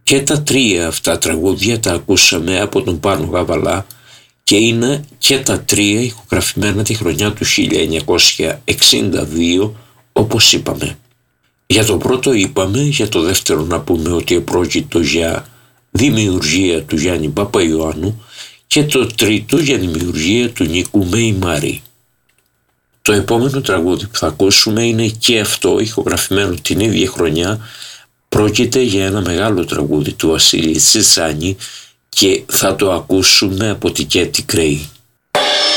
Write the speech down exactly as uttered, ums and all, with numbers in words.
Και τα τρία αυτά τραγούδια τα ακούσαμε από τον Πάνο Γαβαλά και είναι και τα τρία ηχογραφημένα τη χρονιά του χίλια εννιακόσια εξήντα δύο, όπως είπαμε. Για το πρώτο είπαμε, για το δεύτερο να πούμε ότι επρόκειτο για δημιουργία του Γιάννη Παπαϊωάννου και το τρίτο για δημιουργία του Νίκου Μεϊμάρη. Το επόμενο τραγούδι που θα ακούσουμε είναι και αυτό ηχογραφημένο την ίδια χρονιά. Πρόκειται για ένα μεγάλο τραγούδι του Βασίλη Τσιτσάνη και θα το ακούσουμε από την Κέτη Κρέη.